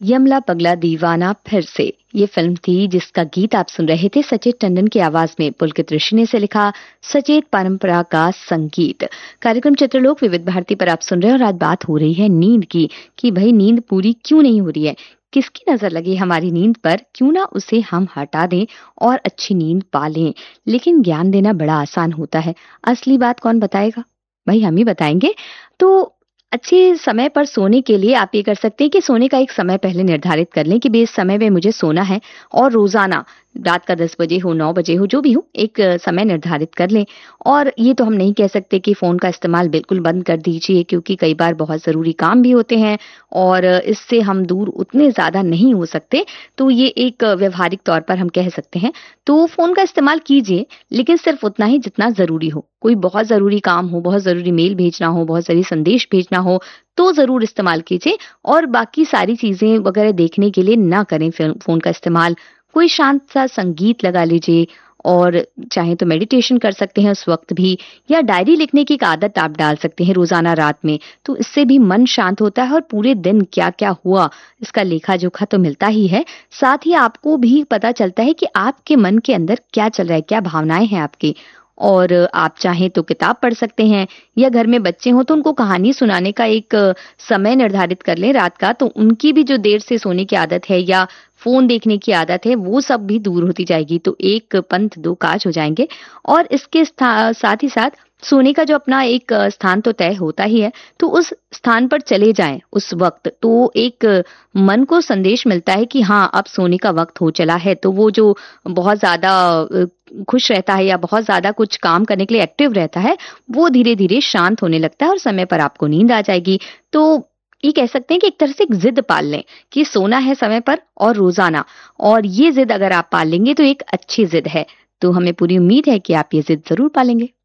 यमला पगला दीवाना फिर से, ये फिल्म थी जिसका गीत आप सुन रहे थे सचेत टंडन की आवाज में। पुलकित ऋषि ने इसे लिखा, सचेत परंपरा का संगीत। कार्यक्रम चित्रलोक विविध भारती पर आप सुन रहे हैं और आज बात हो रही है नींद की, कि भाई नींद पूरी क्यों नहीं हो रही है, किसकी नजर लगी हमारी नींद पर, क्यों ना उसे हम हटा दें और अच्छी नींद पा लें। लेकिन ज्ञान देना बड़ा आसान होता है, असली बात कौन बताएगा? भाई हम ही बताएंगे। तो अच्छे समय पर सोने के लिए आप ये कर सकते हैं कि सोने का एक समय पहले निर्धारित कर लें कि बे इस समय में मुझे सोना है, और रोजाना रात का 10 बजे हो 9 बजे हो जो भी हो, एक समय निर्धारित कर लें। और ये तो हम नहीं कह सकते कि फोन का इस्तेमाल बिल्कुल बंद कर दीजिए, क्योंकि कई बार बहुत जरूरी काम भी होते हैं और इससे हम दूर उतने ज्यादा नहीं हो सकते। तो ये एक व्यवहारिक तौर पर हम कह सकते हैं। तो फोन का इस्तेमाल कीजिए, लेकिन सिर्फ उतना ही जितना जरूरी हो। कोई बहुत जरूरी काम हो, बहुत जरूरी मेल भेजना हो, बहुत जरूरी संदेश भेजना हो, तो जरूर इस्तेमाल कीजिए। और बाकी सारी चीजें वगैरह देखने के लिए ना करें फोन का इस्तेमाल। कोई शांत सा संगीत लगा लीजिए, और चाहे तो मेडिटेशन कर सकते हैं उस वक्त भी, या डायरी लिखने की एक आदत आप डाल सकते हैं रोजाना रात में। तो इससे भी मन शांत होता है और पूरे दिन क्या क्या हुआ इसका लेखा जोखा तो मिलता ही है। साथ ही आपको भी पता चलता है कि आपके मन के अंदर क्या चल रहा है, क्या भावनाएं हैं आपकी। और आप चाहें तो किताब पढ़ सकते हैं, या घर में बच्चे हों तो उनको कहानी सुनाने का एक समय निर्धारित कर लें रात का, तो उनकी भी जो देर से सोने की आदत है या फोन देखने की आदत है वो सब भी दूर होती जाएगी। तो एक पंथ दो काज हो जाएंगे। और इसके साथ ही साथ सोने का जो अपना एक स्थान तो तय होता ही है, तो उस स्थान पर चले जाएं उस वक्त, तो एक मन को संदेश मिलता है कि हाँ अब सोने का वक्त हो चला है। तो वो जो बहुत ज्यादा खुश रहता है या बहुत ज्यादा कुछ काम करने के लिए एक्टिव रहता है, वो धीरे धीरे शांत होने लगता है और समय पर आपको नींद आ जाएगी। तो ये कह सकते हैं कि एक तरह से एक जिद पाल लें कि सोना है समय पर और रोजाना, और ये जिद अगर आप पाल लेंगे तो एक अच्छी जिद है। तो हमें पूरी उम्मीद है कि आप ये जिद जरूर पालेंगे।